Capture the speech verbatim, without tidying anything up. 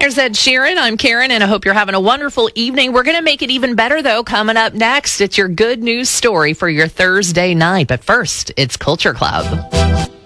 There's Ed Sheeran. I'm Karen, and I hope you're having a wonderful evening. We're going to make it even better, though, coming up next. It's your good news story for your Thursday night. But first, it's Culture Club.